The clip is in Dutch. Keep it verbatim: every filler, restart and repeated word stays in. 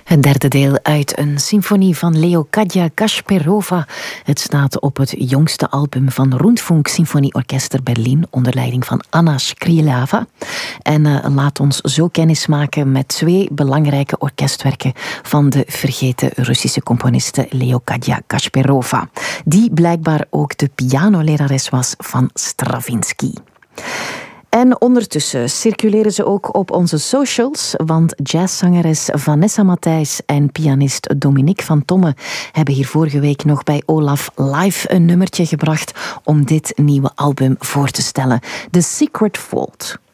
Het derde deel uit een symfonie van Leocadia Kasparova. Het staat op het jongste album van Rundfunk Symfonieorchester Berlin onder leiding van Anna Skrilava. En uh, laat ons zo kennis maken met twee belangrijke orkestwerken van de vergeten Russische componiste Leocadia Kasparova, die blijkbaar ook de pianolerares was van Stravinsky. En ondertussen circuleren ze ook op onze socials, want jazzzangeres Vanessa Matthijs en pianist Dominique van Tomme hebben hier vorige week nog bij Olaf live een nummertje gebracht om dit nieuwe album voor te stellen. The Secret Vault.